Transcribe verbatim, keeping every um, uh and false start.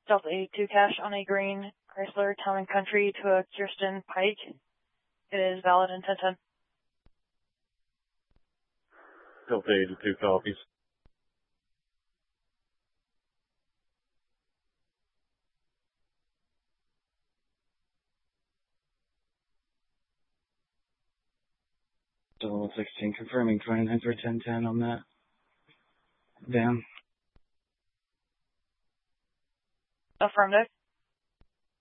Delta eighty-two cash on a green Chrysler Town and Country to a Kirsten Pike. It is valid in ten ten. Delta eighty-two copies. Delta sixteen confirming twenty-nine for ten ten on that van. Affirmative.